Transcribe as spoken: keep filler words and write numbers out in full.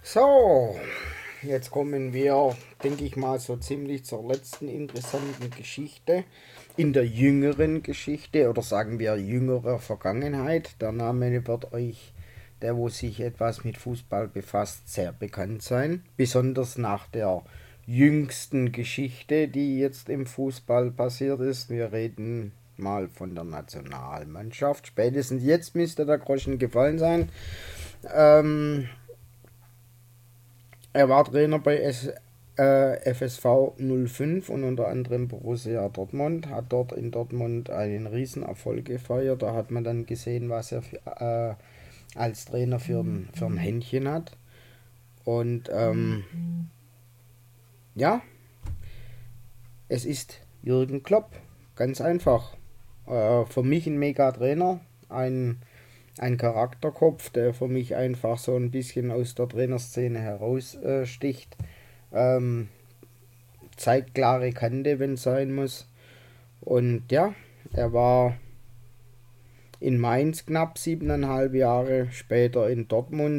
So, jetzt kommen wir, denke ich mal, so ziemlich zur letzten interessanten Geschichte in der jüngeren Geschichte oder sagen wir jüngerer Vergangenheit. Der Name wird euch, der wo sich etwas mit Fußball befasst, sehr bekannt sein. Besonders nach der jüngsten Geschichte, die jetzt im Fußball passiert ist. Wir reden mal von der Nationalmannschaft. Spätestens jetzt müsste der Groschen gefallen sein. Ähm, Er war Trainer bei S, äh, F S V null fünf und unter anderem Borussia Dortmund. Hat dort in Dortmund einen Riesenerfolg gefeiert. Da hat man dann gesehen, was er für, äh, als Trainer für ein, für ein Händchen hat. Und ähm, ja, es ist Jürgen Klopp. Ganz einfach. Äh, für mich ein Mega-Trainer. Ein, ein Charakterkopf, der für mich einfach so ein bisschen aus der Trainerszene heraussticht. Ähm, zeigt klare Kante, wenn es sein muss. Und ja, er war in Mainz knapp siebeneinhalb Jahre, später in Dortmund